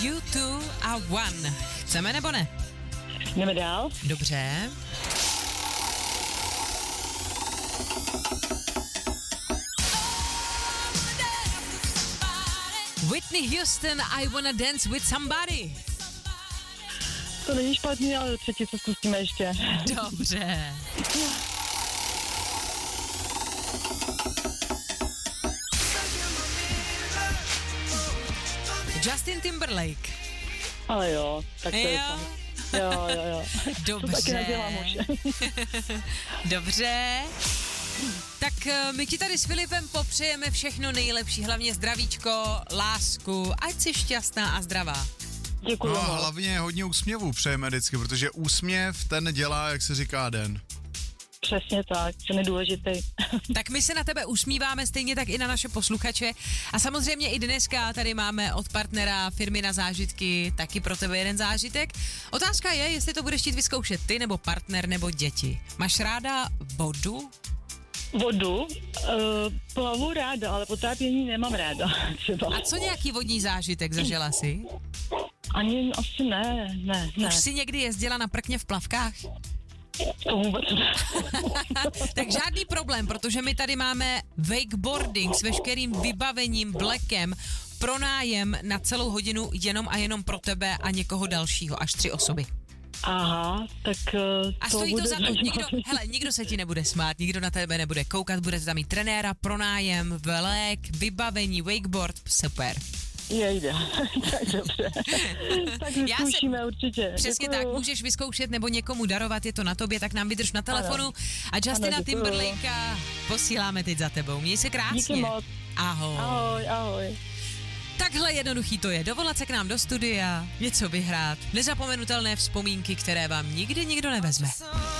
U2 a One. Chceme nebo ne? Jdeme dál. Dobře. Whitney Houston, I Wanna Dance With Somebody. To není špatný, ale třetí co zkusíme ještě. Dobře. Justin Timberlake. Ale jo, tak to je fajn. Jo. Dobře. To taky nedělám už. Dobře. Tak my ti tady s Filipem popřejeme všechno nejlepší, hlavně zdravíčko, lásku, ať jsi šťastná a zdravá. Děkuji. No a hlavně hodně úsměvů přejeme vždycky, protože úsměv ten dělá, jak se říká, den. Přesně tak, ten je důležitý. Tak my se na tebe usmíváme, stejně tak i na naše posluchače. A samozřejmě i dneska tady máme od partnera firmy Na zážitky taky pro tebe jeden zážitek. Otázka je, jestli to budeš chtít vyzkoušet ty, nebo partner, nebo děti. Máš ráda vodu? Vodu? Plavu ráda, ale potápění nemám ráda. Třeba. A co nějaký vodní zážitek zažila jsi? Ani asi ne. Už jsi někdy jezdila na prkně v plavkách? To vůbec ne. Tak žádný problém, protože my tady máme wakeboarding s veškerým vybavením, vlekem, pronájem na celou hodinu jenom a jenom pro tebe a někoho dalšího, až 3 osoby. Aha, tak A stojí to za to, nikdo se ti nebude smát, nikdo na tebe nebude koukat, bude tam mít trenéra, pronájem, vlek, vybavení, wakeboard, super. Jejde, tak dobře. Tak vyzkoušíme určitě. Přesně Děkuju. tak, můžeš vyzkoušet nebo někomu darovat, je to na tobě, tak nám vydrž na telefonu. Ano. A Justina Ano, Timberlakea posíláme teď za tebou. Měj se krásně. Díky moc. Ahoj. Ahoj. Takhle jednoduchý to je, dovolat se k nám do studia, něco vyhrát, nezapomenutelné vzpomínky, které vám nikdy nikdo nevezme.